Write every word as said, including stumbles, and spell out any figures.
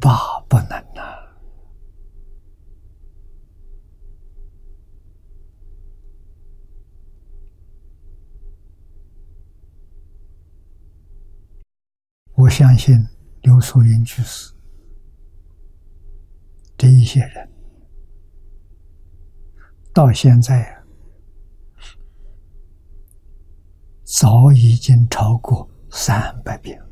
罢不能呐、我相信刘素云居士这一些人到现在早已经超过三百遍。